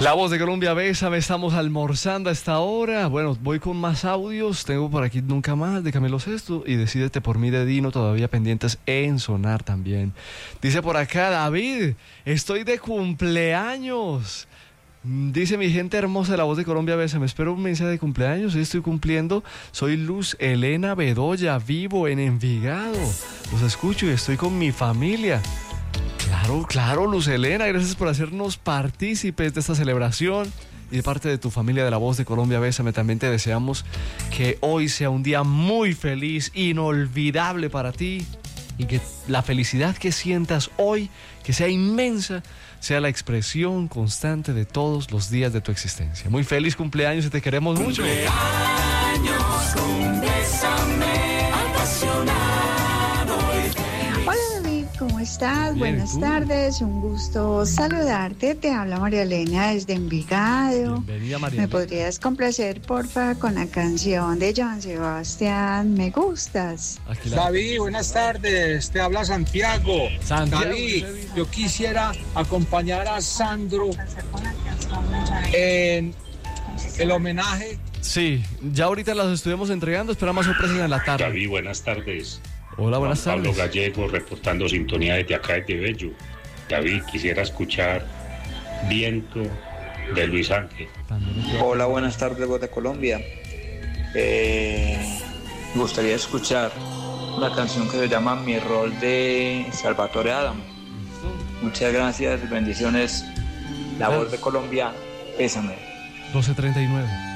La Voz de Colombia, bésame, estamos almorzando a esta hora. Bueno, voy con más audios. Tengo por aquí Nunca Más de Camilo Sesto y Decídete por mí de Dino, todavía pendientes en sonar también. Dice por acá David, estoy de cumpleaños. Dice mi gente hermosa de La Voz de Colombia, bésame, espero un mensaje de cumpleaños. Hoy estoy cumpliendo. Soy Luz Elena Bedoya, vivo en Envigado. Los escucho y estoy con mi familia. Claro, claro, Luz Elena, gracias por hacernos partícipes de esta celebración. Y de parte de tu familia de La Voz de Colombia, bésame, también te deseamos que hoy sea un día muy feliz, inolvidable para ti. Y que la felicidad que sientas hoy, que sea inmensa, sea la expresión constante de todos los días de tu existencia. Muy feliz cumpleaños y te queremos mucho. Cumpleaños con Bésame apasionado. Hola David, ¿cómo estás? Bien, Buenas ¿tú? tardes, un gusto saludarte. Te habla María Elena desde Envigado. Bienvenida, María ¿Me Elena. podrías complacer, porfa, con la canción de Joan Sebastián, Me Gustas? Aquí la- David, buenas tardes, te habla Santiago. Santiago, David, ¿qué dice? yo quisiera acompañar a Sandro en el homenaje. Sí, ya ahorita las estuvimos entregando, esperamos más sorpresas en la tarde. David, buenas tardes. Hola, buenas Juan Pablo tardes. Gallego reportando sintonía desde acá desde Bello. David, quisiera escuchar Viento de Luis Ángel. También- Hola, buenas tardes, Voz de Colombia. Me gustaría escuchar una canción que se llama Mi Rol de Salvatore Adamo. Muchas gracias, bendiciones. La Voz de Colombia, pésame. 12:39.